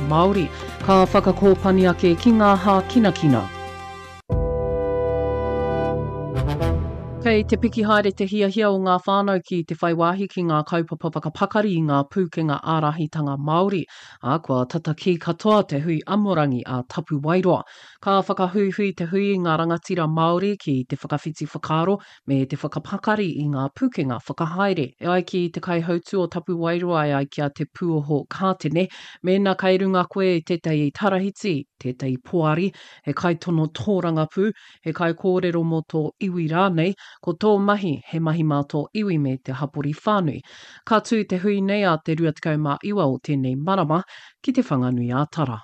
Māori, ka whakakōpani ake ki ngā hā kinakina. Kei te piki haere te hiahia o ngā whānau ki te whaiwahi ki ngā kaupapa whakapakari i ngā pūkenga ārahitanga Māori, a kua tata ki katoa te hui amorangi a Tapu Wairoa. Ka whakahuihui te hui i ngā rangatira Māori ki te whakawhiti whakaaro me te whakapakari i ngā pūkenga whakahaere. E ai ki te kaihautu o Tapu Wairoa e ai kia te pūoho kātene, mēnā kai runga koe e tētai tarahiti, tētai poari, he kai tono tōranga pū, he kai kōrero mō tō iwi rānei, ko tō mahi, he mahi mā tō iwi me te hapori whānui. Ka tū te hui nei a te 29 o tēnei marama ki te whanganui a Tara.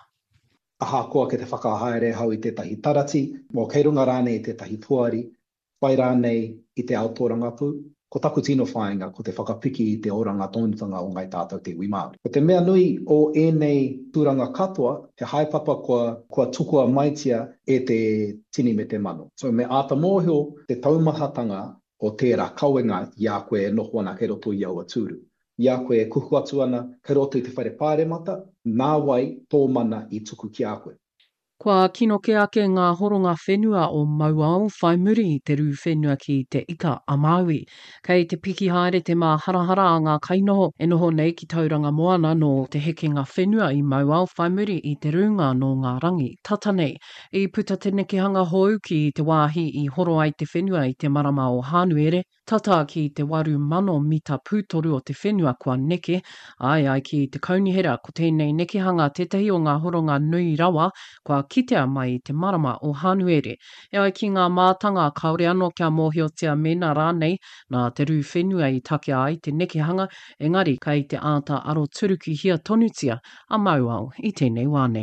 Aha koa ke te whakahaere hau i tētahi tarati, mō kei runga rānei i tētahi puari, whai rānei i te aotoranga pū, ko taku tino whāinga ko te whakapiki i te oranga tōnutanga o ngai tātou te iwi Māori. Ko te mea nui o ēnei tūranga katoa, he haepapa kua tukua maitia e te tini me te mano. So me āta mōhio te taumahatanga o tērā kauenga i a koe e noho ana kei roto i aua tūru. I a koe e kuhu atu ana kei roto i te whaire pāremata, nā wai tō mana i tuku ki a koe. Kua kino ke ake ngā horonga whenua o Mauao whai muri i te rū whenua ki te ika a Maui. Kei te piki haere te mā harahara a ngā kainoho e noho nei ki tauranga moana no te hekenga whenua i Mauao whai muri i te runga no ngā rangi tata nei. I puta te nekehanga hou ki te wāhi i horo ai te whenua i te marama o Hānuere, tata ki te 8,000 mita pūtoru o te whenua kua neke, ai ki te kaunihera ko tēnei nekehanga tētahi o ngā horonga nui rawa kua kitea mai i te marama o Hānuere. E ai ki ngā mātanga kaore anō kia mōhiotia mēnā rānei nā te rū whenua i take ai te nekehanga, engari kei te āta aro turuki hia tonutia a Mauao i tēnei wānei.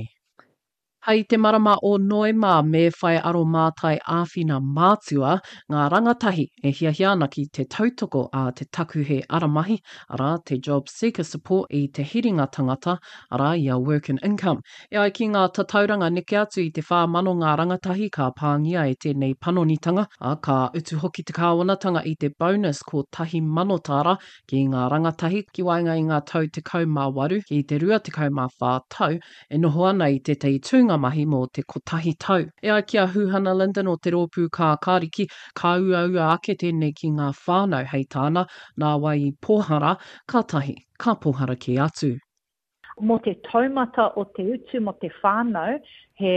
Hei te marama o Noema me whai aro mātai āwhina mātua, ngā rangatahi e hiahia ana ki te tautoko a te taku he aramahi, ara te Job Seeker Support i te hiringa tangata, ara ia Work and Income. E ai ki ngā tatauranga neke atu i te whāmano ngā rangatahi ka pāngia e tēnei panonitanga, a ka utu hoki te kāwanatanga i te bonus ko tahi manotara ki ngā rangatahi ki wainga i ngā tau 18 ki te 24 tau, e noho ana i tētai tūnga mahi mō te kotahi tau. E ai kia Huhana Linden o te rōpū kā kāriki, ka ua ake tēnei ki ngā whānau hei tāna, nā wai i pōhara, ka tahi, ka pōhara ki atu. Mō te taumata o te utu mo te whānau, he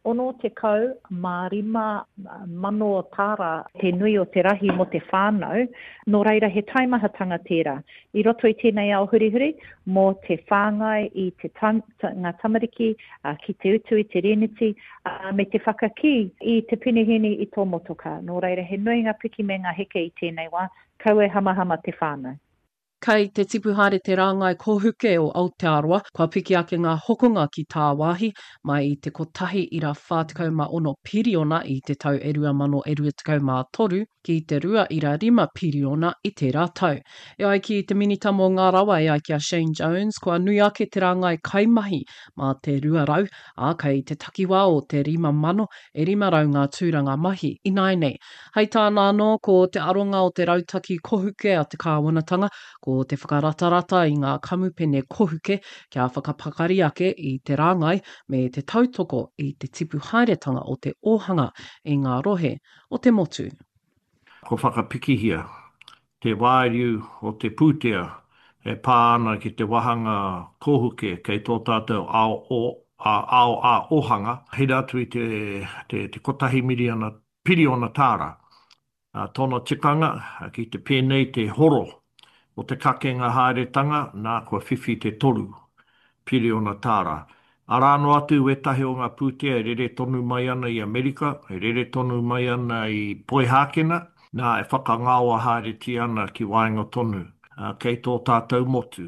65 mano o tāra te nui o te rahi mo te whānau, nō reira he taimahatanga tērā. I roto i tēnei ao hurihuri, mō te whāngai i te ngā tamariki, ki te utu i te reneti, me te whakaki i te pinihini i tō motoka. Nō reira he nui ngā piki me ngā heke i tēnei wā, kaue hamahama te whānau. Kei te tipuhare te rāngai kōhuke o Aotearoa, kua piki ake ngā hokonga ki tā wāhi, mai i te kotahi ira 46 piriona i te tau 2023, ki te 2.5 piriona i te rātau. E ai ki te minita mō ngā rawa e ai kia Shane Jones, kua nui ake te rāngai kaimahi mā te 200, a kei te takiwā o te 5,000 e 500 ngā tūranga mahi i nainei. Hei tāna anō ko te aronga o te rautaki kōhuke a te kāwanatanga, ko te whakaratarata i ngā kamupene kōhuke kia whakapakari ake i te rāngai me te tautoko i te tipu haeretanga o te ohanga i ngā rohe o te motu. Ko whakapikihia, te wāriu o te pūtea e pāna ki te wahanga kōhuke kei tō tātou ao a ohanga. Hira atu i te kotahi piriona tāra. Tōna tikanga ki te pēnei te horo o te kakenga haeretanga, nā kua whiwhi te 3 piriona tāra. Arāno atu e tahi o ngā pūtea e rere tonu mai ana i Amerika, e rere tonu mai ana i Poihākena, nā e whakangaua haereti ana ki wainga tonu, kei tō tātou motu.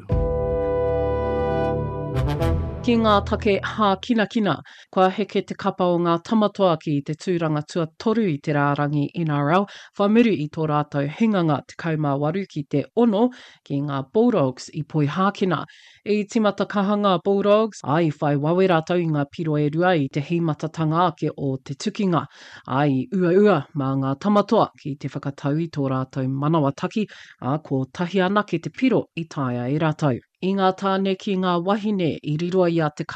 Ki ngā take hā kinakina, kua heke te kapa o ngā tamatoa ki te tūranga tuatoru i te rārangi NRL, whamuru i tō rātou hinganga te 18 ki te 6 ki ngā Bulldogs i Poihākena. I timata kahanga Bulldogs, ai whai wawe rātou i ngā piro e rua i te himatatanga ake o te tukinga. Ai ua mā ngā tamatoa ki te whakatau i tō rātou manawa taki, a ko tahi ana ki te piro i taia e rātou. I ngā tāne ki ngā wahine i riroa i a te